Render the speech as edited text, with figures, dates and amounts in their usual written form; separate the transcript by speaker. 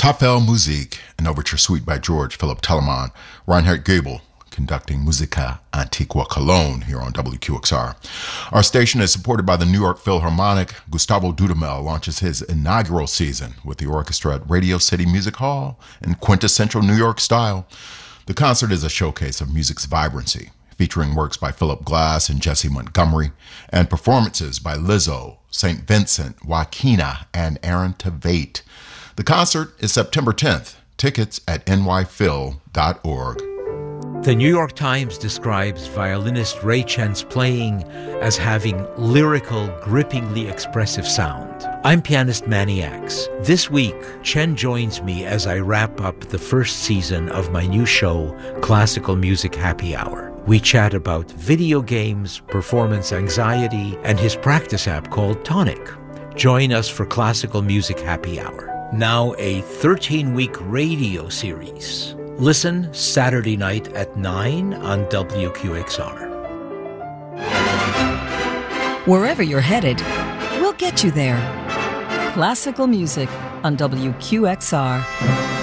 Speaker 1: Tafel Musik, an overture suite by George Philip Telemann, Reinhard Goebel, conducting Musica Antiqua Cologne here on WQXR. Our station is supported by the New York Philharmonic. Gustavo Dudamel launches his inaugural season with the orchestra at Radio City Music Hall in quintessential New York style. The concert is a showcase of music's vibrancy, featuring works by Philip Glass and Jesse Montgomery, and performances by Lizzo, St. Vincent, Joaquina, and Aaron Tveit. The concert is September 10th. Tickets at nyphil.org.
Speaker 2: The New York Times describes violinist Ray Chen's playing as having lyrical, grippingly expressive sound. I'm pianist Manny Axe. This week, Chen joins me as I wrap up the first season of my new show, Classical Music Happy Hour. We chat about video games, performance anxiety, and his practice app called Tonic. Join us for Classical Music Happy Hour, now a 13-week radio series. Listen Saturday night at 9 on WQXR.
Speaker 3: Wherever you're headed, we'll get you there. Classical music on WQXR.